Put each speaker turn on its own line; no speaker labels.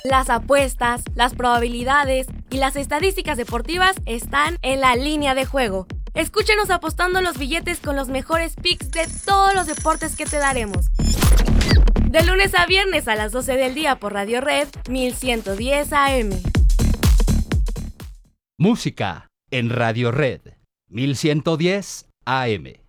Las apuestas, las probabilidades y las estadísticas deportivas están en la línea de juego. Escúchenos apostando los billetes con los mejores picks de todos los deportes que te daremos. De lunes a viernes a las 12 del día por Radio Red 1110 AM.
Música en Radio Red 1110 AM.